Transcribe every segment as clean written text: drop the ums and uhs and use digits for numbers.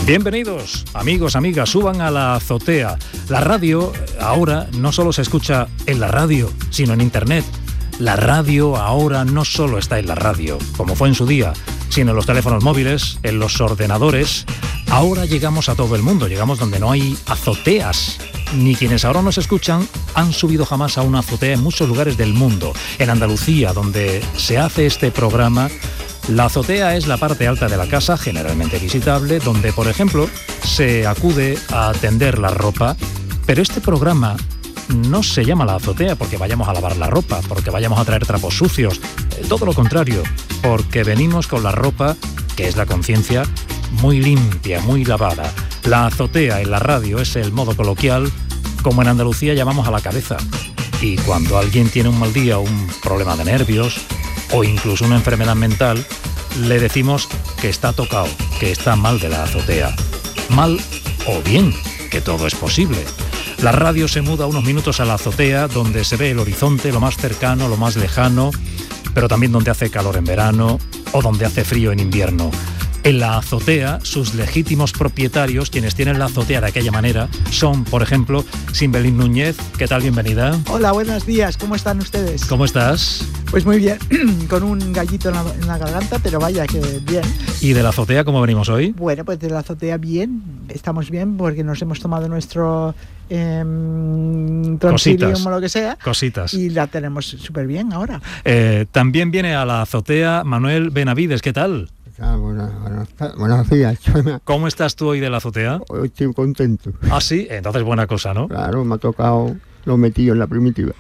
Bienvenidos, amigos, amigas, suban a la azotea. La radio ahora no solo se escucha en la radio, sino en internet. La radio ahora no solo está en la radio, como fue en su día, sino en los teléfonos móviles, en los ordenadores. Ahora llegamos a todo el mundo, llegamos donde no hay azoteas. Ni quienes ahora nos escuchan han subido jamás a una azotea en muchos lugares del mundo. En Andalucía, donde se hace este programa, la azotea es la parte alta de la casa, generalmente visitable, donde, por ejemplo, se acude a tender la ropa. Pero este programa no se llama la azotea porque vayamos a lavar la ropa, porque vayamos a traer trapos sucios. Todo lo contrario, porque venimos con la ropa, que es la conciencia, muy limpia, muy lavada. La azotea en la radio es el modo coloquial, como en Andalucía llamamos a la cabeza. Y cuando alguien tiene un mal día, un problema de nervios o incluso una enfermedad mental, le decimos que está tocado, que está mal de la azotea. Mal o bien, que todo es posible. La radio se muda unos minutos a la azotea, donde se ve el horizonte, lo más cercano, lo más lejano, pero también donde hace calor en verano o donde hace frío en invierno. En la azotea, sus legítimos propietarios, quienes tienen la azotea de aquella manera, son, por ejemplo, Simbelín Núñez. ¿Qué tal? Bienvenida. Hola, buenos días. ¿Cómo están ustedes? ¿Cómo estás? Pues muy bien, con un gallito en la garganta, pero vaya que bien. ¿Y de la azotea cómo venimos hoy? Bueno, pues de la azotea bien, estamos bien porque nos hemos tomado nuestro Tonsilium o lo que sea. Cositas. Y la tenemos súper bien ahora. También viene a la azotea Manuel Benavides. ¿Qué tal? Buenos días. ¿Cómo estás tú hoy de la azotea? Hoy estoy contento. Ah, sí, entonces buena cosa, ¿no? Claro, me ha tocado lo metido en la primitiva.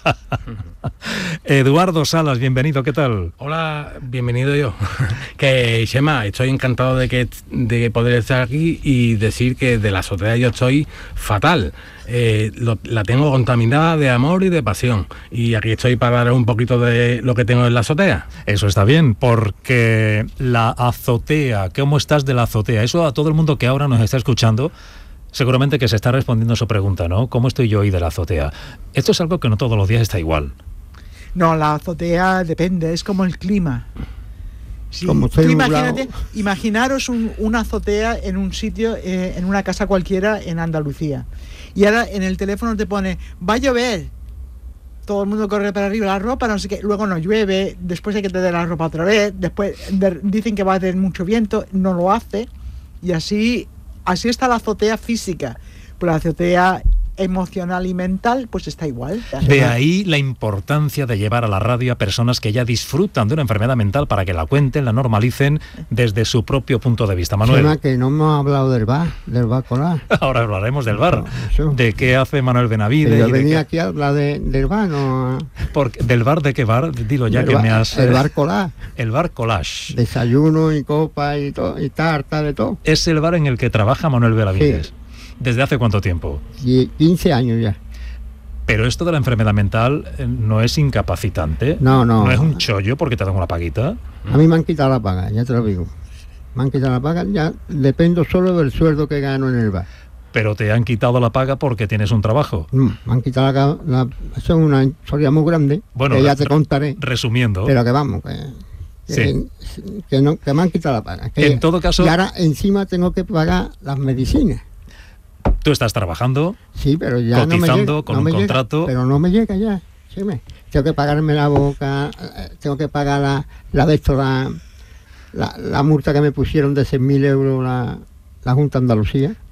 Eduardo Salas, bienvenido, ¿qué tal? Hola, bienvenido yo. Que Chema, estoy encantado de poder estar aquí y decir que de la azotea yo estoy fatal. La tengo contaminada de amor y de pasión. Y aquí estoy para dar un poquito de lo que tengo en la azotea. Eso está bien, porque la azotea, ¿cómo estás de la azotea? Eso a todo el mundo que ahora nos está escuchando, seguramente que se está respondiendo su pregunta, ¿no? ¿Cómo estoy yo hoy de la azotea? Esto es algo que no todos los días está igual. No, la azotea depende, es como el clima. Sí, como tú imaginaros una azotea en un sitio, en una casa cualquiera en Andalucía. Y ahora en el teléfono te pone, va a llover. Todo el mundo corre para arriba la ropa, no sé qué, luego no llueve, después hay que tener la ropa otra vez, después dicen que va a tener mucho viento, no lo hace. Y así está la azotea física, pero la azotea emocional y mental pues está igual. De ahí la importancia de llevar a la radio a personas que ya disfrutan de una enfermedad mental para que la cuenten, la normalicen desde su propio punto de vista. Manuel. Suena que no hemos hablado del bar colar. Ahora hablaremos del bar. Eso. ¿De qué hace Manuel Benavides? Yo venía aquí a hablar del bar, ¿no? ¿Del bar de qué bar? Dilo ya que me has... El bar colar. El bar collage. Desayuno y copa y todo, y tarta de todo. Es el bar en el que trabaja Manuel Benavides. Sí. ¿Desde hace cuánto tiempo? 15 años ya. Pero esto de la enfermedad mental no es incapacitante. No. No es un chollo porque te dan una paguita. A mí me han quitado la paga, ya te lo digo. Me han quitado la paga, ya dependo solo del sueldo que gano en el bar. Pero te han quitado la paga porque tienes un trabajo. Me han quitado eso es una historia muy grande, bueno, que ya te contaré. Resumiendo. Pero que vamos, que me han quitado la paga. En todo caso... Y ahora encima tengo que pagar las medicinas. Tú estás trabajando, sí, pero ya cotizando no me llega, con no un me contrato. Llega, pero no me llega ya. Sí, tengo que pagarme la boca, tengo que pagar la multa que me pusieron de 6.000 euros la Junta de Andalucía.